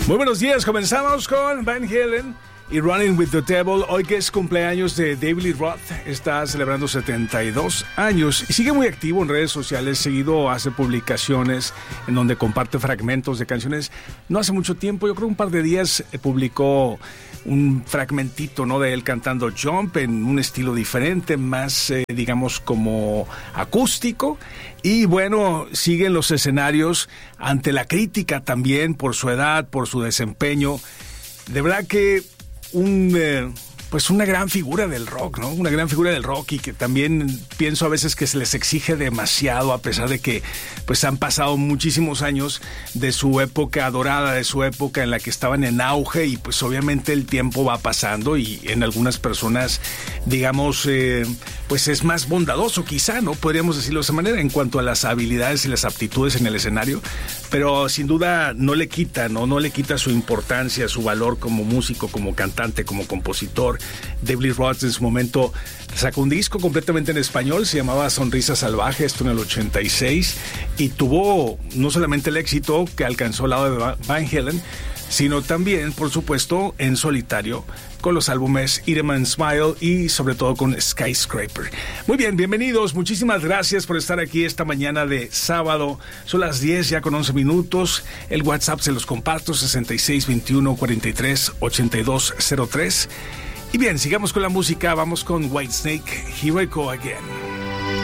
Muy buenos días, comenzamos con Van Halen y Running with the Devil. Hoy que es cumpleaños de David Lee Roth, está celebrando 72 años y sigue muy activo en redes sociales. Seguido hace publicaciones en donde comparte fragmentos de canciones. No hace mucho tiempo, yo creo un par de días, publicó un fragmentito, ¿no?, de él cantando Jump en un estilo diferente, más digamos como acústico. Y bueno, sigue en los escenarios ante la crítica también por su edad, por su desempeño. De verdad que pues una gran figura del rock, ¿no? Una gran figura del rock, y que también pienso a veces que se les exige demasiado, a pesar de que pues han pasado muchísimos años de su época dorada, de su época en la que estaban en auge, y pues obviamente el tiempo va pasando y en algunas personas, digamos, pues es más bondadoso quizá, ¿no? Podríamos decirlo de esa manera en cuanto a las habilidades y las aptitudes en el escenario, pero sin duda no le quita, ¿no? No le quita su importancia, su valor como músico, como cantante, como compositor. David Lee Roth en su momento sacó un disco completamente en español, se llamaba Sonrisa Salvaje, esto en el 86, y tuvo no solamente el éxito que alcanzó al lado de Van Halen, sino también, por supuesto, en solitario, con los álbumes Eat 'Em and Smile y sobre todo con Skyscraper. Muy bien, bienvenidos, muchísimas gracias por estar aquí esta mañana de sábado. Son las 10 ya con 11 minutos. El WhatsApp se los comparto, 6621-43-8203. Y bien, sigamos con la música, vamos con Whitesnake, Here I Go Again.